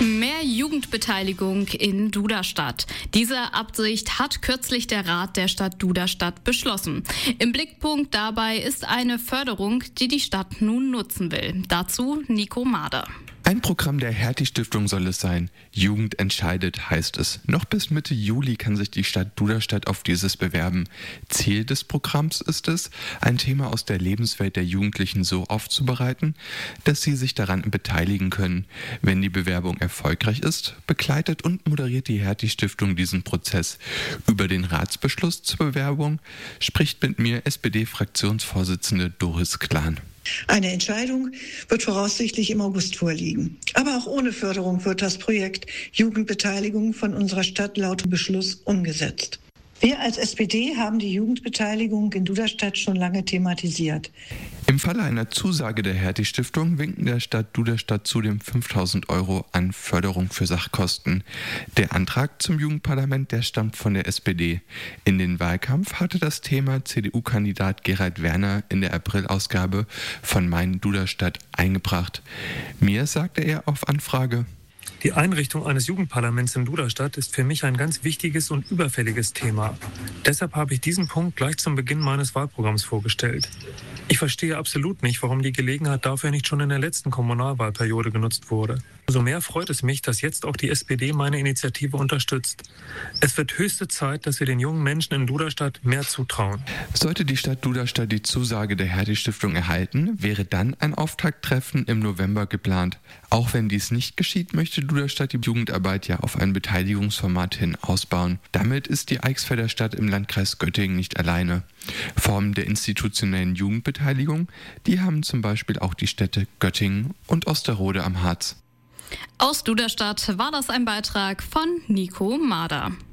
Mehr Jugendbeteiligung in Duderstadt. Diese Absicht hat kürzlich der Rat der Stadt Duderstadt beschlossen. Im Blickpunkt dabei ist eine Förderung, die die Stadt nun nutzen will. Dazu Nico Mader. Ein Programm der Hertie-Stiftung soll es sein. Jugend entscheidet, heißt es. Noch bis Mitte Juli kann sich die Stadt Duderstadt auf dieses bewerben. Ziel des Programms ist es, ein Thema aus der Lebenswelt der Jugendlichen so aufzubereiten, dass sie sich daran beteiligen können. Wenn die Bewerbung erfolgreich ist, begleitet und moderiert die Hertie-Stiftung diesen Prozess. Über den Ratsbeschluss zur Bewerbung spricht mit mir SPD-Fraktionsvorsitzende Doris Klan. Eine Entscheidung wird voraussichtlich im August vorliegen. Aber auch ohne Förderung wird das Projekt Jugendbeteiligung von unserer Stadt laut Beschluss umgesetzt. Wir als SPD haben die Jugendbeteiligung in Duderstadt schon lange thematisiert. Im Falle einer Zusage der Hertie-Stiftung winken der Stadt Duderstadt zudem 5.000 € an Förderung für Sachkosten. Der Antrag zum Jugendparlament, der stammt von der SPD. In den Wahlkampf hatte das Thema CDU-Kandidat Gerald Werner in der April-Ausgabe von Mein Duderstadt eingebracht. Mir sagte er auf Anfrage: Die Einrichtung eines Jugendparlaments in Duderstadt ist für mich ein ganz wichtiges und überfälliges Thema. Deshalb habe ich diesen Punkt gleich zum Beginn meines Wahlprogramms vorgestellt. Ich verstehe absolut nicht, warum die Gelegenheit dafür nicht schon in der letzten Kommunalwahlperiode genutzt wurde. Umso mehr freut es mich, dass jetzt auch die SPD meine Initiative unterstützt. Es wird höchste Zeit, dass wir den jungen Menschen in Duderstadt mehr zutrauen. Sollte die Stadt Duderstadt die Zusage der Hertie-Stiftung erhalten, wäre dann ein Auftakttreffen im November geplant. Auch wenn dies nicht geschieht, möchte Duderstadt die Jugendarbeit ja auf ein Beteiligungsformat hin ausbauen. Damit ist die Eichsfelder Stadt im Landkreis Göttingen nicht alleine. Formen der institutionellen Jugendbeteiligung, die haben zum Beispiel auch die Städte Göttingen und Osterode am Harz. Aus Duderstadt war das ein Beitrag von Nico Mader.